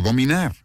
dominar.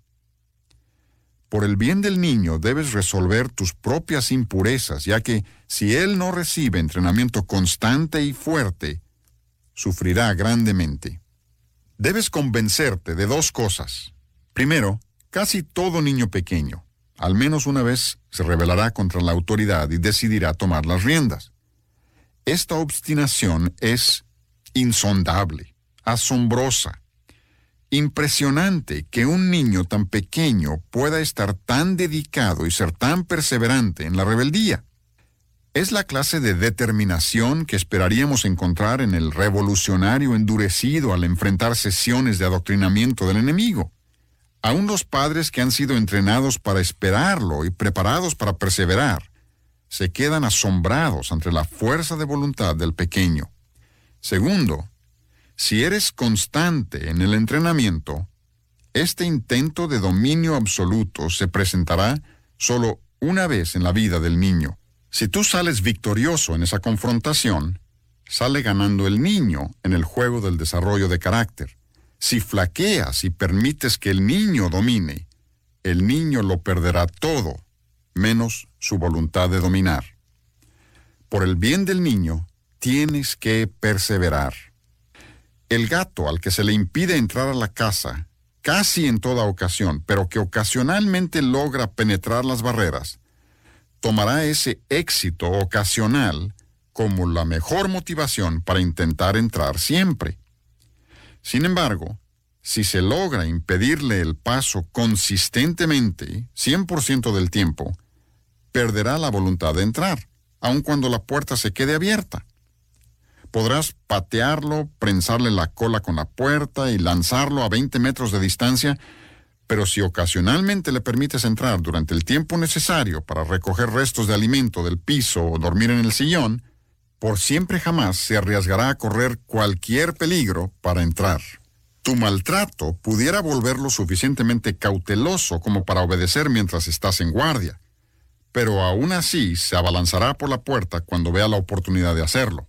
Por el bien del niño debes resolver tus propias impurezas, ya que si él no recibe entrenamiento constante y fuerte, sufrirá grandemente. Debes convencerte de dos cosas. Primero, casi todo niño pequeño, al menos una vez, se rebelará contra la autoridad y decidirá tomar las riendas. Esta obstinación es insondable, asombrosa, impresionante que un niño tan pequeño pueda estar tan dedicado y ser tan perseverante en la rebeldía. Es la clase de determinación que esperaríamos encontrar en el revolucionario endurecido al enfrentar sesiones de adoctrinamiento del enemigo. Aún los padres que han sido entrenados para esperarlo y preparados para perseverar, se quedan asombrados ante la fuerza de voluntad del pequeño. Segundo, si eres constante en el entrenamiento, este intento de dominio absoluto se presentará solo una vez en la vida del niño. Si tú sales victorioso en esa confrontación, sale ganando el niño en el juego del desarrollo de carácter. Si flaqueas y permites que el niño domine, el niño lo perderá todo, menos su voluntad de dominar. Por el bien del niño, tienes que perseverar. El gato al que se le impide entrar a la casa, casi en toda ocasión, pero que ocasionalmente logra penetrar las barreras, tomará ese éxito ocasional como la mejor motivación para intentar entrar siempre. Sin embargo, si se logra impedirle el paso consistentemente, 100% del tiempo, perderá la voluntad de entrar, aun cuando la puerta se quede abierta. Podrás patearlo, prensarle la cola con la puerta y lanzarlo a 20 metros de distancia, pero si ocasionalmente le permites entrar durante el tiempo necesario para recoger restos de alimento del piso o dormir en el sillón, por siempre jamás se arriesgará a correr cualquier peligro para entrar. Tu maltrato pudiera volverlo suficientemente cauteloso como para obedecer mientras estás en guardia, pero aún así se abalanzará por la puerta cuando vea la oportunidad de hacerlo.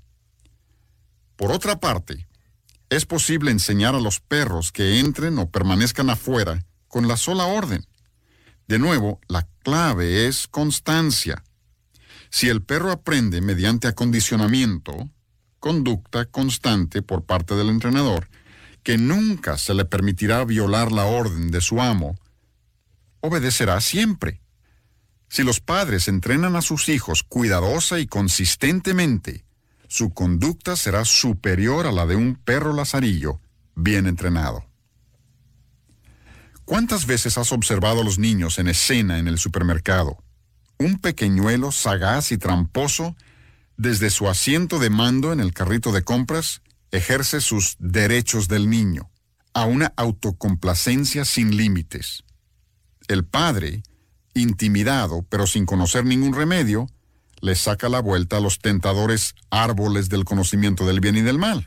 Por otra parte, es posible enseñar a los perros que entren o permanezcan afuera con la sola orden. De nuevo, la clave es constancia. Si el perro aprende mediante acondicionamiento, conducta constante por parte del entrenador, que nunca se le permitirá violar la orden de su amo, obedecerá siempre. Si los padres entrenan a sus hijos cuidadosa y consistentemente, su conducta será superior a la de un perro lazarillo bien entrenado. ¿Cuántas veces has observado a los niños en escena en el supermercado? Un pequeñuelo sagaz y tramposo, desde su asiento de mando en el carrito de compras, ejerce sus derechos del niño, a una autocomplacencia sin límites. El padre, intimidado pero sin conocer ningún remedio, le saca la vuelta a los tentadores árboles del conocimiento del bien y del mal.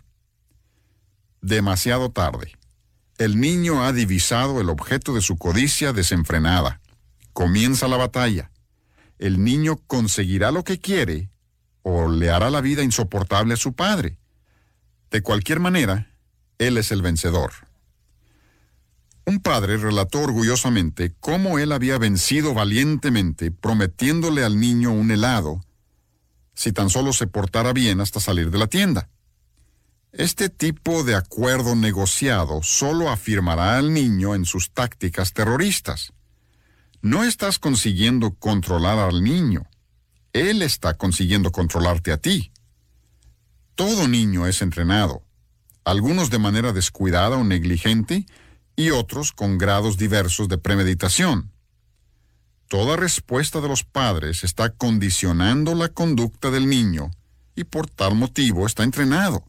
Demasiado tarde. El niño ha divisado el objeto de su codicia desenfrenada. Comienza la batalla. El niño conseguirá lo que quiere o le hará la vida insoportable a su padre. De cualquier manera, él es el vencedor. Un padre relató orgullosamente cómo él había vencido valientemente prometiéndole al niño un helado si tan solo se portara bien hasta salir de la tienda. Este tipo de acuerdo negociado solo afirmará al niño en sus tácticas terroristas. No estás consiguiendo controlar al niño. Él está consiguiendo controlarte a ti. Todo niño es entrenado, algunos de manera descuidada o negligente y otros con grados diversos de premeditación. Toda respuesta de los padres está condicionando la conducta del niño y por tal motivo está entrenado.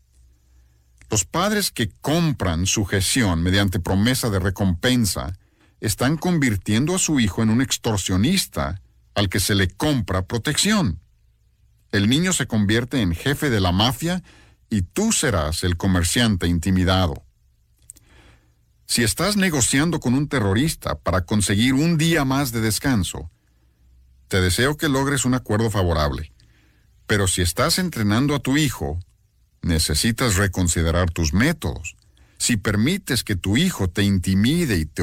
Los padres que compran sujeción mediante promesa de recompensa están convirtiendo a su hijo en un extorsionista al que se le compra protección. El niño se convierte en jefe de la mafia y tú serás el comerciante intimidado. Si estás negociando con un terrorista para conseguir un día más de descanso, te deseo que logres un acuerdo favorable. Pero si estás entrenando a tu hijo, necesitas reconsiderar tus métodos. Si permites que tu hijo te intimide y te